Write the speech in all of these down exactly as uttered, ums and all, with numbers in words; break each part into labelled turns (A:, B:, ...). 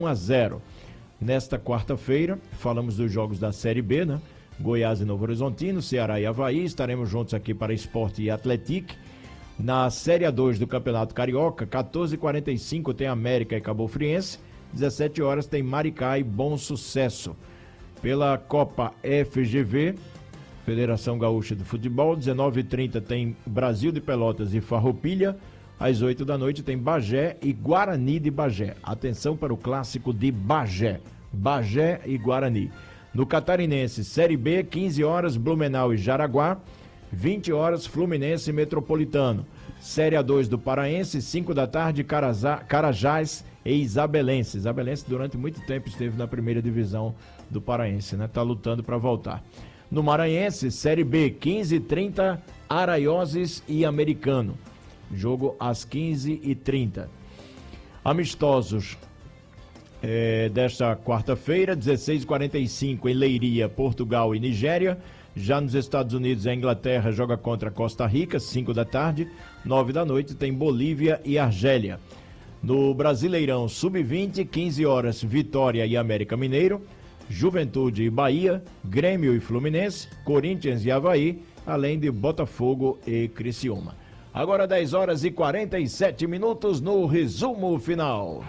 A: um a zero. Nesta quarta-feira, falamos dos jogos da Série B, né? Goiás e Novo Horizontino, Ceará e Avaí. Estaremos juntos aqui para Esporte e Atlético. Na Série A dois do Campeonato Carioca, quatorze e quarenta e cinco tem América e Cabo Friense. dezessete horas tem Maricá e Bom Sucesso. Pela Copa F G V, Federação Gaúcha de Futebol, dezenove e trinta tem Brasil de Pelotas e Farroupilha. Às oito da noite tem Bagé e Guarani de Bagé. Atenção para o clássico de Bagé. Bagé e Guarani. No Catarinense, Série B, quinze horas, Blumenau e Jaraguá. vinte horas, Fluminense e Metropolitano. Série A dois do Paraense, cinco da tarde, Carazá, Carajás e Isabelense. Isabelense durante muito tempo esteve na primeira divisão do Paraense, né? Tá lutando para voltar. No Maranhense, Série B, quinze e trinta, Araioses e Americano. Jogo às quinze e trinta. Amistosos é, desta quarta-feira, dezesseis e quarenta e cinco em Leiria, Portugal e Nigéria. Já nos Estados Unidos, a Inglaterra joga contra Costa Rica, cinco da tarde. nove da noite tem Bolívia e Argélia. No Brasileirão sub vinte, quinze horas, Vitória e América Mineiro. Juventude e Bahia, Grêmio e Fluminense, Corinthians e Avaí, além de Botafogo e Criciúma. Agora dez horas e quarenta e sete minutos no resumo final.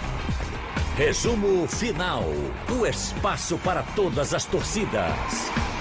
B: Resumo final, o espaço para todas as torcidas.